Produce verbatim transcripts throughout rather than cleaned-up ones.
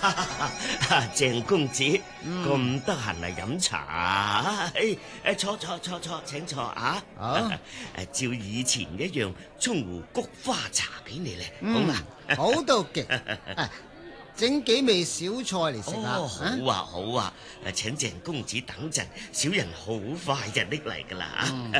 鄭公子咁得閒嚟飲茶啊？誒誒，坐坐坐坐，請坐啊！ 好， 誒，照以前一樣沖壺菊花茶俾你咧，好嘛？ 好到極，整幾味小菜嚟食下。 哦，好啊好啊，誒，請鄭公子等陣，小人好快就拎嚟噶啦啊！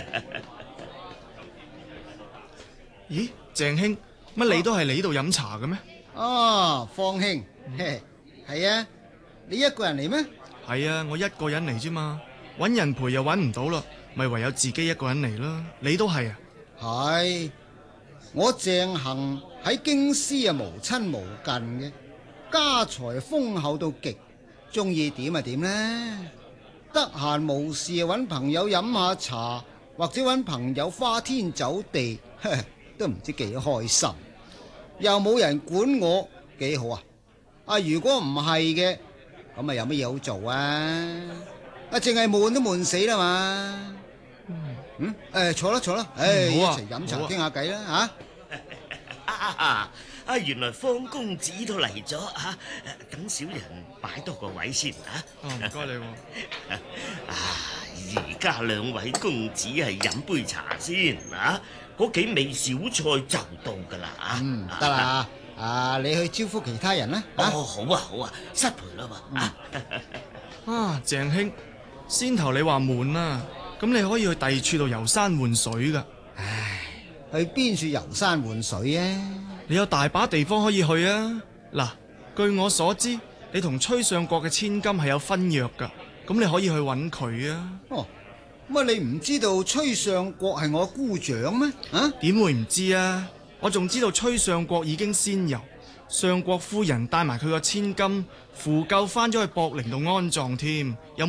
咦，鄭兄，乜你都係嚟呢度飲茶嘅咩？ 哦，方兄，係啊，你一個人嚟咩？ 係啊，我一個人嚟啫嘛，搵人陪又搵唔到啦，咪唯有自己一個人嚟啦。你都係啊？ 係，我鄭恒喺京師啊，無親無近嘅，家財豐厚到極，中意點就點呢？得閒無事啊，搵朋友飲下茶，或者搵朋友花天酒地，都唔知幾開心。又冇人管我，幾好啊！啊，如果唔係嘅，咁啊有乜嘢好做啊？啊，淨係悶都悶死啦嘛！嗯，誒，坐啦坐啦，誒，一齊飲茶傾下偈啦吓！ 啊啊，原來方公子都嚟咗啊！等小人擺多個位先啊！ 哦，唔該你。 啊，而家兩位公子係飲杯茶先啊！嗰幾味小菜就到噶啦啊！ 嗯，得啦，啊，你去招呼其他人啦。 哦，好啊好啊，失陪啦嘛啊！ 啊，鄭兄，先頭你話悶啊，咁你可以去第二處度遊山玩水噶。 唉，去邊處遊山玩水啊？ 你有大把地方可以去啊！嗱，據我所知，你同崔相國嘅千金係有婚約噶，咁你可以去揾佢啊。 哦。乜你唔知道崔相國係我姑丈咩？啊， 點會唔知啊？我仲知道崔相國已經仙遊，相國夫人帶埋佢個千金扶柩翻咗去博陵度安葬添。有